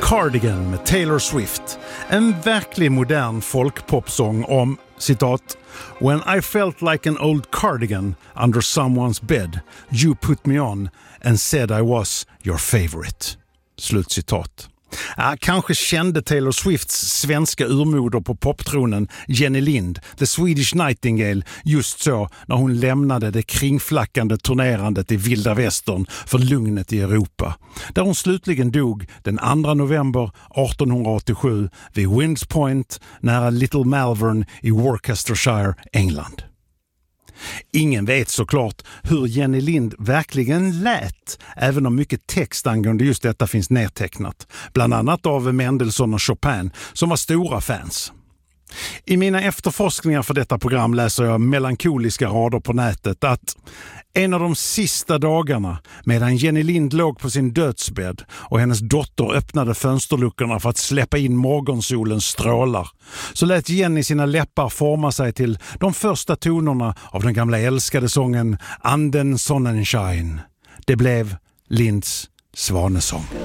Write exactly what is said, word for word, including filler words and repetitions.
Cardigan med Taylor Swift. En verklig modern folkpopsång om, citat, "When I felt like an old cardigan under someone's bed, you put me on and said I was your favorite." Slutcitat. Ja, kanske kände Taylor Swifts svenska urmoder på poptronen Jenny Lind, The Swedish Nightingale, just så när hon lämnade det kringflackande turnerandet i vilda västern för lugnet i Europa. Där hon slutligen dog den andra november artonhundraåttiosju vid Winds Point nära Little Malvern i Worcestershire, England. Ingen vet såklart hur Jenny Lind verkligen lät, även om mycket text angående just detta finns nedtecknat, bland annat av Mendelssohn och Chopin som var stora fans. I mina efterforskningar för detta program läser jag melankoliska rader på nätet att en av de sista dagarna medan Jenny Lind låg på sin dödsbädd och hennes dotter öppnade fönsterluckorna för att släppa in morgonsolens strålar, så lät Jenny sina läppar forma sig till de första tonerna av den gamla älskade sången Anden Sonnenschein. Det blev Linds svanesång.